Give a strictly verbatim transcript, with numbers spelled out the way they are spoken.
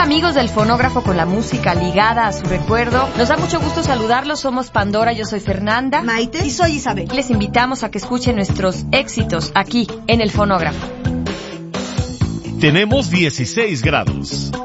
amigos del fonógrafo con la música ligada a su recuerdo. Nos da mucho gusto saludarlos. Somos Pandora, yo soy Fernanda. Maite. Y soy Isabel. Les invitamos a que escuchen nuestros éxitos aquí en el fonógrafo. Tenemos dieciséis grados.